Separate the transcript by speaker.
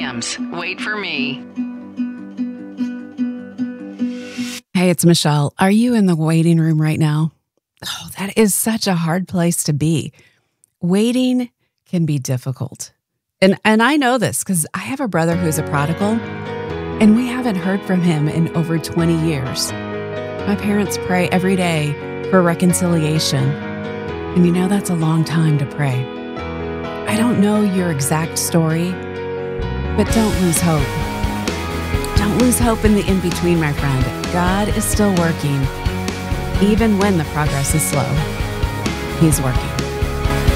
Speaker 1: Jams. Wait for me.
Speaker 2: Hey, it's Michelle. Are you in the waiting room right now? Oh, that is such a hard place to be. Waiting can be difficult. And I know this because I have a brother who's a prodigal, and we haven't heard from him in over 20 years. My parents pray every day for reconciliation. And you know, that's a long time to pray. I don't know your exact story, but don't lose hope. Don't lose hope in the in-between, my friend. God is still working. Even when the progress is slow, He's working.